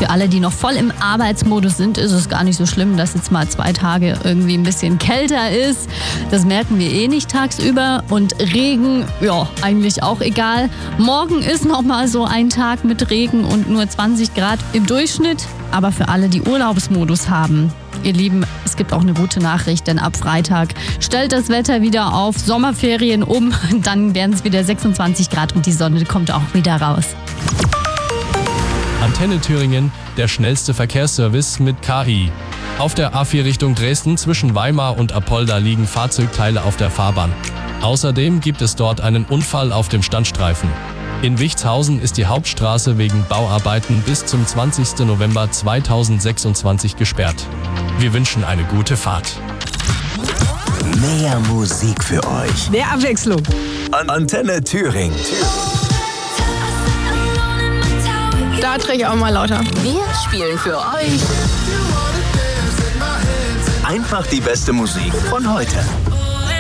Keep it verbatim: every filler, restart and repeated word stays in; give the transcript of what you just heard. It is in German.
Für alle, die noch voll im Arbeitsmodus sind, ist es gar nicht so schlimm, dass jetzt mal zwei Tage irgendwie ein bisschen kälter ist. Das merken wir eh nicht tagsüber. Und Regen, ja, eigentlich auch egal. Morgen ist noch mal so ein Tag mit Regen und nur zwanzig Grad im Durchschnitt. Aber für alle, die Urlaubsmodus haben, ihr Lieben, es gibt auch eine gute Nachricht, denn ab Freitag stellt das Wetter wieder auf Sommerferien um. Dann werden es wieder sechsundzwanzig Grad und die Sonne kommt auch wieder raus. Antenne Thüringen, der schnellste Verkehrsservice mit K I. Auf der A vier Richtung Dresden zwischen Weimar und Apolda liegen Fahrzeugteile auf der Fahrbahn. Außerdem gibt es dort einen Unfall auf dem Standstreifen. In Wichtshausen ist die Hauptstraße wegen Bauarbeiten bis zum zwanzigsten November zweitausendsechsundzwanzig gesperrt. Wir wünschen eine gute Fahrt. Mehr Musik für euch. Mehr Abwechslung. An Antenne Thüringen. Da drehe ich auch mal lauter. Wir spielen für euch Einfach die beste Musik von heute.